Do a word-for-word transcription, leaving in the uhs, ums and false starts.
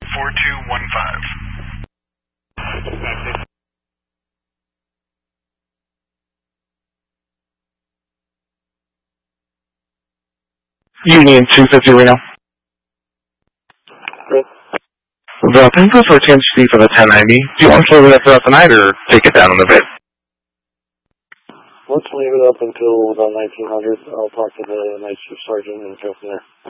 four two one five. Union two fifty Reno. Good. The pencil for T N C for the ten ninety. Do you want to leave it throughout the night or take it down in the bit? Let's leave it up until about nineteen hundred. I'll talk to the night shift sergeant and go from there.